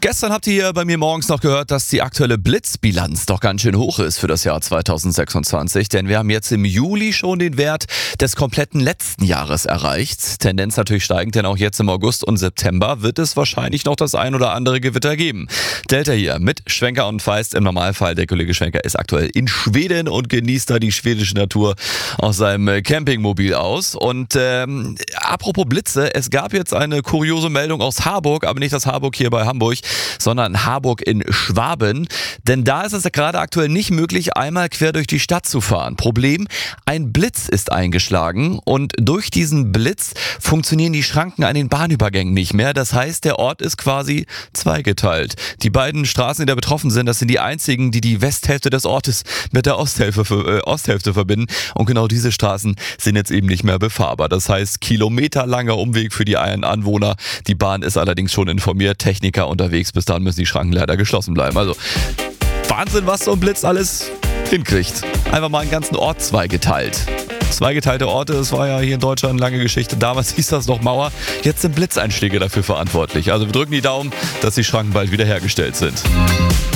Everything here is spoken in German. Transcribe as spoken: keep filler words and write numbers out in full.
Gestern habt ihr hier bei mir morgens noch gehört, dass die aktuelle Blitzbilanz doch ganz schön hoch ist für das Jahr zweitausendsechsundzwanzig, denn wir haben jetzt im Juli schon den Wert des kompletten letzten Jahres erreicht. Tendenz natürlich steigend, denn auch jetzt im August und September wird es wahrscheinlich noch das ein oder andere Gewitter geben. Delta hier mit Schwenker und Feist im Normalfall. Der Kollege Schwenker ist aktuell in Schweden und genießt da die schwedische Natur aus seinem Campingmobil aus. Und ähm, apropos Blitze, es gab jetzt eine kuriose Meldung aus Harburg, aber nicht das Harburg hier bei Hamburg, sondern Harburg in Schwaben. Denn da ist es ja gerade aktuell nicht möglich, einmal quer durch die Stadt zu fahren. Problem, ein Blitz ist eingeschlagen und durch diesen Blitz funktionieren die Schranken an den Bahnübergängen nicht mehr. Das heißt, der Ort ist quasi zweigeteilt. Die beiden Straßen, die da betroffen sind, das sind die einzigen, die die Westhälfte des Ortes mit der Osthälfte, äh, Osthälfte verbinden. Und genau diese Straßen sind jetzt eben nicht mehr befahrbar. Das heißt, kilometerlanger Umweg für die Anwohner. Die Bahn ist allerdings schon informiert, Techniker unterwegs. Bis dahin müssen die Schranken leider geschlossen bleiben. Also Wahnsinn, was so ein Blitz alles hinkriegt. Einfach mal einen ganzen Ort zweigeteilt. Zweigeteilte Orte, das war ja hier in Deutschland eine lange Geschichte. Damals hieß das noch Mauer. Jetzt sind Blitzeinschläge dafür verantwortlich. Also wir drücken die Daumen, dass die Schranken bald wieder hergestellt sind.